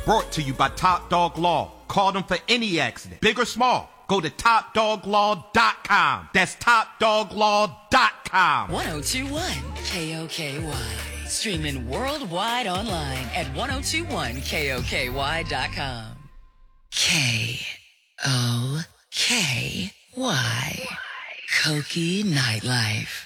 Brought to you by Top Dog Law. Call them for any accident, big or small. Go to TopDogLaw.com. That's TopDogLaw.com. 1021 KOKY. Streaming worldwide online at 1021KOKY.com. KOKY. Koki Nightlife.